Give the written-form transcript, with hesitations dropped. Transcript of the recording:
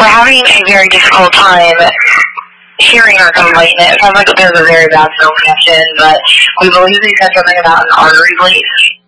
we're having a very difficult time hearing her complaint. It sounds like there's a very bad snow connection, but we believe they said something about an artery bleed.